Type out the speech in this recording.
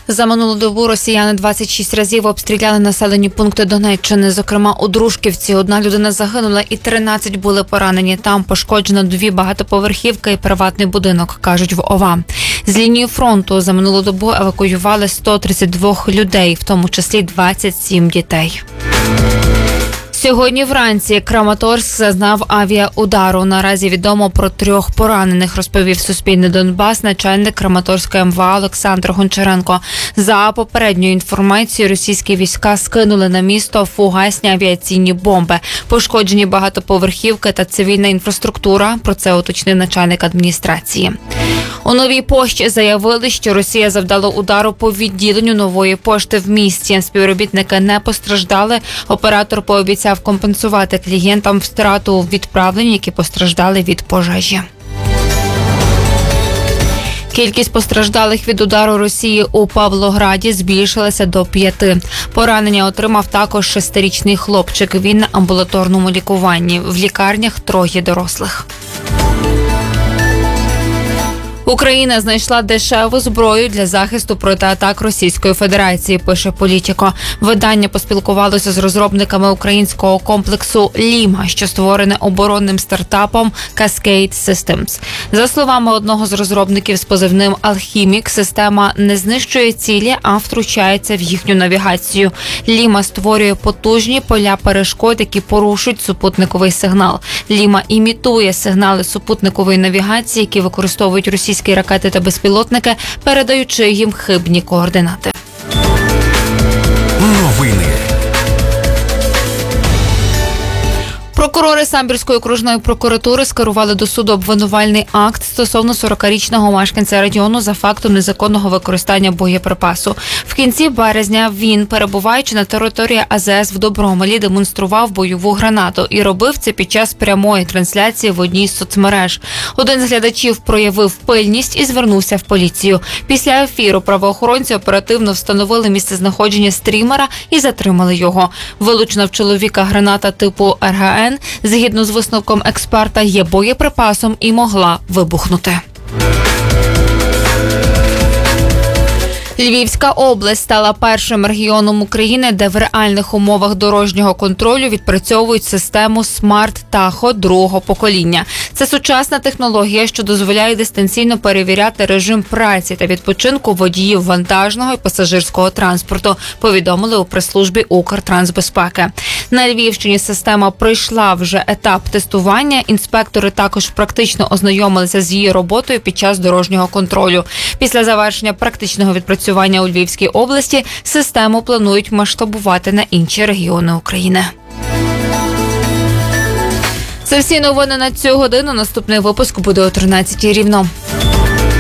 За минулу добу росіяни 26 разів обстріляли населені пункти Донеччини. Зокрема, у Дружківці 1 людина загинула і 13 були поранені. Там пошкоджено 2 багатоповерхівки і приватний будинок, кажуть в ОВА. З лінії фронту за минулу добу евакуювали 132 людей, в тому числі 27 дітей. Сьогодні вранці Краматорськ зазнав авіаудару. Наразі відомо про 3 поранених, розповів Суспільне Донбас начальник Краматорської МВА Олександр Гончаренко. За попередньою інформацією, російські війська скинули на місто фугасні авіаційні бомби. Пошкоджені багатоповерхівки та цивільна інфраструктура. Про це уточнив начальник адміністрації. У Новій пошті заявили, що Росія завдала удару по відділенню Нової пошти в місті. Співробітники не постраждали. Оператор пообіцяв компенсувати клієнтам втрату відправлень, які постраждали від пожежі. Кількість постраждалих від удару Росії у Павлограді збільшилася до 5. Поранення отримав також 6-річний хлопчик. Він на амбулаторному лікуванні. В лікарнях 3 дорослих. Україна знайшла дешеву зброю для захисту проти атак Російської Федерації, пише Політіко. Видання поспілкувалося з розробниками українського комплексу «Ліма», що створене оборонним стартапом Cascade Systems. За словами одного з розробників з позивним «Алхімік», система не знищує цілі, а втручається в їхню навігацію. «Ліма» створює потужні поля перешкод, які порушують супутниковий сигнал. «Ліма» імітує сигнали супутникової навігації, які використовують російські ракети та безпілотники, передаючи їм хибні координати. Новини. Прокурори Самбірської окружної прокуратури скерували до суду обвинувальний акт стосовно 40-річного мешканця району за фактом незаконного використання боєприпасу. В кінці березня він, перебуваючи на території АЗС в Добромелі, демонстрував бойову гранату і робив це під час прямої трансляції в одній з соцмереж. Один з глядачів проявив пильність і звернувся в поліцію. Після ефіру правоохоронці оперативно встановили місцезнаходження стрімера і затримали його. Вилучена в чоловіка граната типу РГН, згідно з висновком експерта, є боєприпасом і могла вибухнути. Львівська область стала першим регіоном України, де в реальних умовах дорожнього контролю відпрацьовують систему смарт-тахо другого покоління. Це сучасна технологія, що дозволяє дистанційно перевіряти режим праці та відпочинку водіїв вантажного і пасажирського транспорту, повідомили у прес-службі Укртрансбезпеки. На Львівщині система пройшла вже етап тестування. Інспектори також практично ознайомилися з її роботою під час дорожнього контролю. Після завершення практичного відпрацювання у Львівській області систему планують масштабувати на інші регіони України. Це всі новини на цю годину. Наступний випуск буде о 13-й рівно.